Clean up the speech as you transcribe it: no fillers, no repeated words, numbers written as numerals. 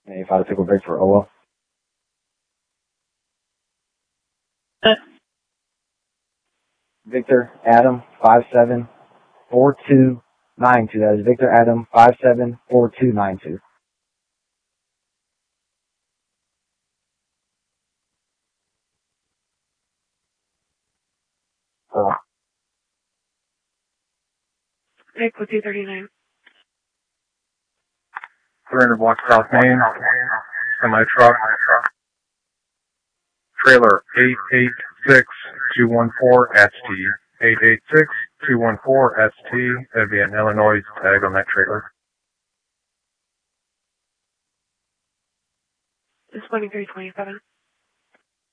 If I had to pick a break for OA. Victor Adam 574292. That is Victor Adam 574292. Vehicle 239. 300 block South Main, semi-truck, trailer 886214ST, 886214ST, that'd be an Illinois tag on that trailer. It's 2327.